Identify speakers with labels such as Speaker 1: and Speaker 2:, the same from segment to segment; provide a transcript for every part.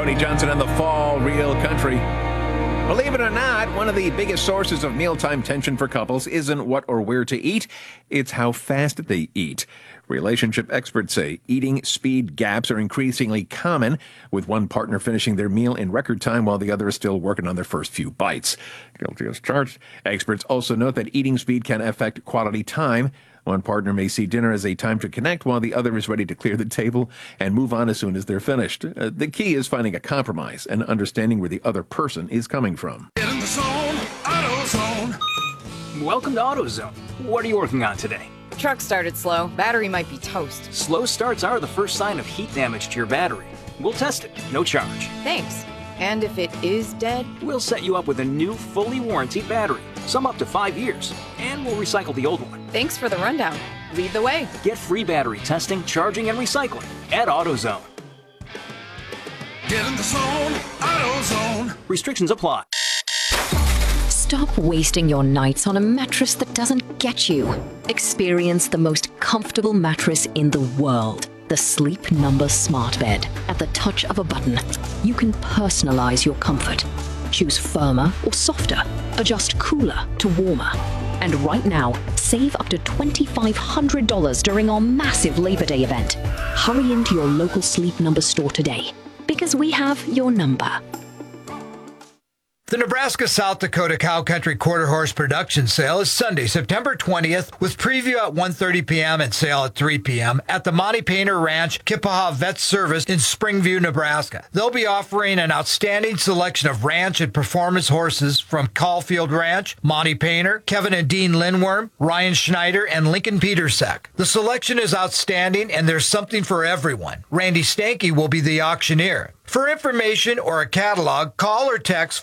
Speaker 1: Cody Johnson on the Fall Real Country. Believe it or not, one of the biggest sources of mealtime tension for couples isn't what or where to eat, it's how fast they eat. Relationship experts say eating speed gaps are increasingly common, with one partner finishing their meal in record time while the other is still working on their first few bites. Guilty as charged. Experts also note that eating speed can affect quality time. One partner may see dinner as a time to connect while the other is ready to clear the table and move on as soon as they're finished. The key is finding a compromise and understanding where the other person is coming from.
Speaker 2: Get in the zone, AutoZone.
Speaker 3: Welcome to AutoZone. What are you working on today?
Speaker 4: Truck started slow. Battery might be toast.
Speaker 3: Slow starts are the first sign of heat damage to your battery. We'll test it, no charge.
Speaker 4: Thanks. And if it is dead?
Speaker 3: We'll set you up with a new, fully warranted battery, some up to 5 years, and we'll recycle the old one.
Speaker 4: Thanks for the rundown. Lead the way.
Speaker 3: Get free battery testing, charging, and recycling at AutoZone.
Speaker 2: Get in the zone, AutoZone.
Speaker 3: Restrictions apply.
Speaker 5: Stop wasting your nights on a mattress that doesn't get you. Experience the most comfortable mattress in the world. The Sleep Number Smart Bed. At the touch of a button, you can personalize your comfort. Choose firmer or softer. Adjust cooler to warmer. And right now, save up to $2,500 during our massive Labor Day event. Hurry into your local Sleep Number store today, because we have your number.
Speaker 6: The Nebraska South Dakota Cow Country Quarter Horse Production Sale is Sunday, September 20th, with preview at 1:30 p.m. and sale at 3 p.m. at the Monty Painter Ranch Kippaha Vet Service in Springview, Nebraska. They'll be offering an outstanding selection of ranch and performance horses from Caulfield Ranch, Monty Painter, Kevin and Dean Lindworm, Ryan Schneider, and Lincoln Petersek. The selection is outstanding, and there's something for everyone. Randy Stanky will be the auctioneer. For information or a catalog, call or text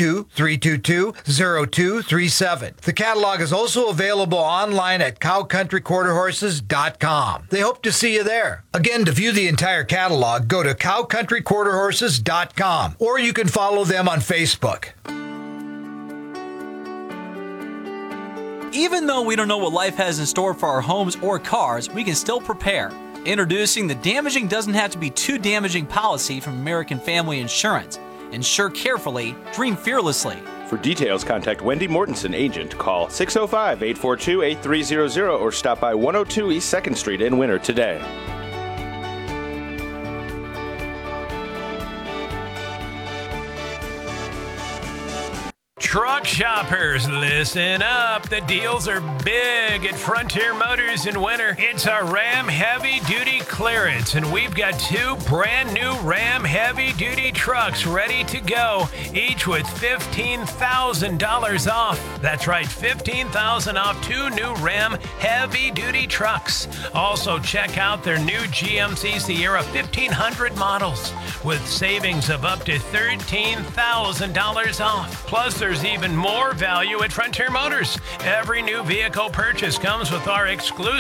Speaker 6: 402-322-0237. The catalog is also available online at cowcountryquarterhorses.com. They hope to see you there. Again, to view the entire catalog, go to cowcountryquarterhorses.com, or you can follow them on Facebook.
Speaker 7: Even though we don't know what life has in store for our homes or cars, we can still prepare. Introducing the Damaging Doesn't Have to Be Too Damaging policy from American Family Insurance. Insure carefully, dream fearlessly.
Speaker 8: For details, contact Wendy Mortensen, agent. Call 605-842-8300 or stop by 102 East 2nd Street in Winter today.
Speaker 9: Truck shoppers, listen up. The deals are big at Frontier Motors in winter. It's our Ram Heavy Duty Clearance, and we've got 2 brand new Ram Heavy Duty trucks ready to go, each with $15,000 off. That's right, $15,000 off 2 new Ram Heavy Duty trucks. Also, check out their new GMC Sierra 1500 models with savings of up to $13,000 off. Plus, there's even more value at Frontier Motors. Every new vehicle purchase comes with our exclusive